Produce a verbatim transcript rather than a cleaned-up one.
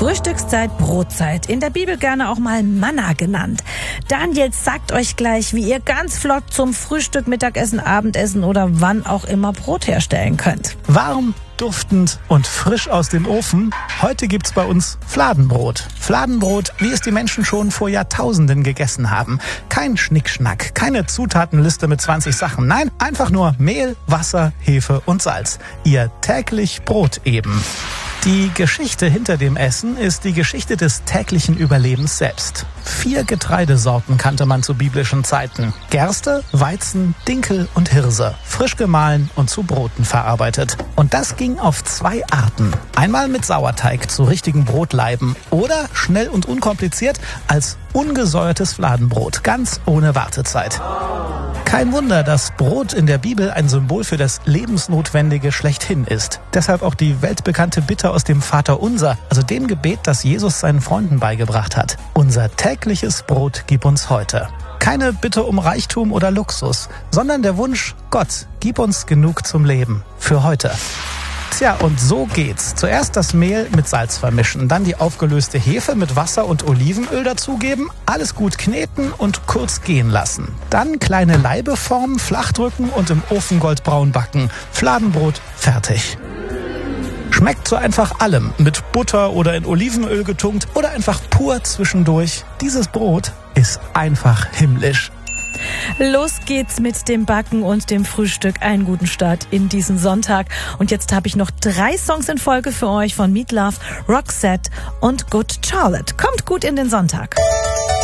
Frühstückszeit, Brotzeit. In der Bibel gerne auch mal Manna genannt. Daniel sagt euch gleich, wie ihr ganz flott zum Frühstück, Mittagessen, Abendessen oder wann auch immer Brot herstellen könnt. Warm, duftend und frisch aus dem Ofen. Heute gibt's bei uns Fladenbrot. Fladenbrot, wie es die Menschen schon vor Jahrtausenden gegessen haben. Kein Schnickschnack, keine Zutatenliste mit zwanzig Sachen. Nein, einfach nur Mehl, Wasser, Hefe und Salz. Ihr täglich Brot eben. Die Geschichte hinter dem Essen ist die Geschichte des täglichen Überlebens selbst. Vier Getreidesorten kannte man zu biblischen Zeiten. Gerste, Weizen, Dinkel und Hirse. Frisch gemahlen und zu Broten verarbeitet. Und das ging auf zwei Arten. Einmal mit Sauerteig zu richtigen Brotleiben oder schnell und unkompliziert als ungesäuertes Fladenbrot, ganz ohne Wartezeit. Kein Wunder, dass Brot in der Bibel ein Symbol für das Lebensnotwendige schlechthin ist. Deshalb auch die weltbekannte Bitte aus dem Vaterunser, also dem Gebet, das Jesus seinen Freunden beigebracht hat. Unser tägliches Brot gib uns heute. Keine Bitte um Reichtum oder Luxus, sondern der Wunsch, Gott, gib uns genug zum Leben für heute. Tja, und so geht's. Zuerst das Mehl mit Salz vermischen, dann die aufgelöste Hefe mit Wasser und Olivenöl dazugeben, alles gut kneten und kurz gehen lassen. Dann kleine Laibe formen, flach drücken und im Ofen goldbraun backen. Fladenbrot fertig. Schmeckt so einfach allem, mit Butter oder in Olivenöl getunkt oder einfach pur zwischendurch. Dieses Brot ist einfach himmlisch. Los geht's mit dem Backen und dem Frühstück. Einen guten Start in diesen Sonntag. Und jetzt habe ich noch drei Songs in Folge für euch von Meat Loaf, Roxette und Good Charlotte. Kommt gut in den Sonntag.